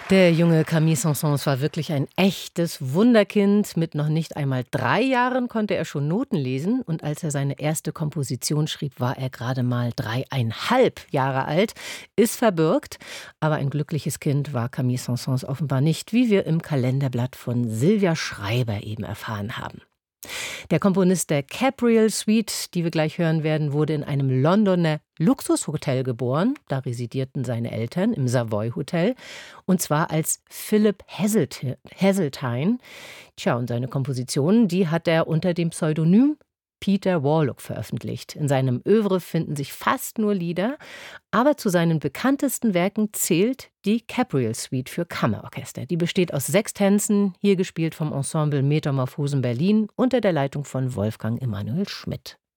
Der junge Camille Saint-Saëns war wirklich ein echtes Wunderkind. Mit noch nicht einmal 3 Jahren konnte er schon Noten lesen und als er seine erste Komposition schrieb, war er gerade mal 3,5 Jahre alt. Ist verbürgt, aber ein glückliches Kind war Camille Saint-Saëns offenbar nicht, wie wir im Kalenderblatt von Silvia Schreiber eben erfahren haben. Der Komponist der Cabriel Suite, die wir gleich hören werden, wurde in einem Londoner Luxushotel geboren. Da residierten seine Eltern im Savoy Hotel. Und zwar als Philip Heseltine. Tja, und seine Kompositionen, die hat er unter dem Pseudonym Peter Warlock veröffentlicht. In seinem Œuvre finden sich fast nur Lieder, aber zu seinen bekanntesten Werken zählt die Cabriel Suite für Kammerorchester. Die besteht aus 6 Tänzen, hier gespielt vom Ensemble Metamorphosen Berlin unter der Leitung von Wolfgang Emanuel Schmidt.